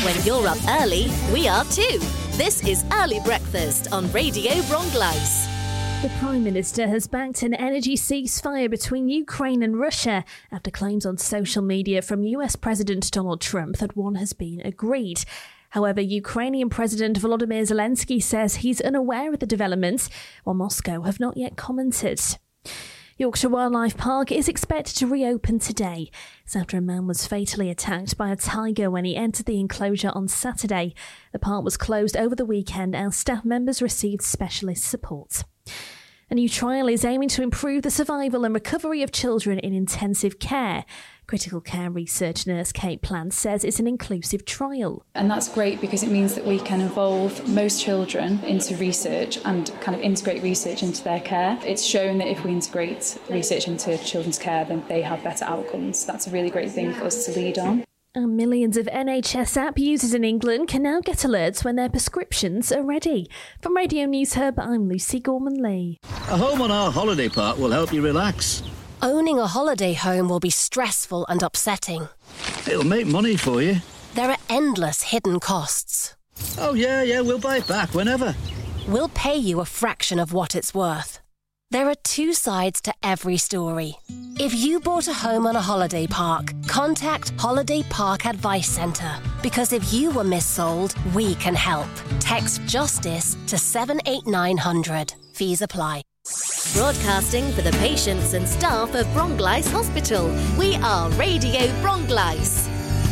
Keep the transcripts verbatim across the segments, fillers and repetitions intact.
When you're up early, we are too. This is Early Breakfast on Radio Bronglice. The Prime Minister has backed an energy ceasefire between Ukraine and Russia after claims on social media from U S President Donald Trump that one has been agreed. However, Ukrainian President Volodymyr Zelensky says he's unaware of the developments, while Moscow have not yet commented. Yorkshire Wildlife Park is expected to reopen today. It's after a man was fatally attacked by a tiger when he entered the enclosure on Saturday. The park was closed over the weekend as staff members received specialist support. A new trial is aiming to improve the survival and recovery of children in intensive care. Critical care research nurse Kate Plant says it's an inclusive trial. And that's great because it means that we can involve most children into research and kind of integrate research into their care. It's shown that if we integrate research into children's care, then they have better outcomes. That's a really great thing for us to lead on. And millions of N H S app users in England can now get alerts when their prescriptions are ready. From Radio News Hub, I'm Lucy Gorman-Lee. A home on our holiday park will help you relax. Owning a holiday home will be stressful and upsetting. It'll make money for you. There are endless hidden costs. Oh, yeah, yeah, we'll buy it back whenever. We'll pay you a fraction of what it's worth. There are two sides to every story. If you bought a home on a holiday park, contact Holiday Park Advice Centre. Because if you were missold, we can help. Text JUSTICE to seven eight nine hundred. Fees apply. Broadcasting for the patients and staff of Bronglice Hospital, we are Radio Bronglice.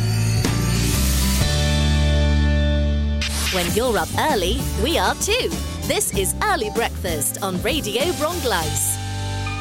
When you're up early, we are too. This is Early Breakfast on Radio Bronglice.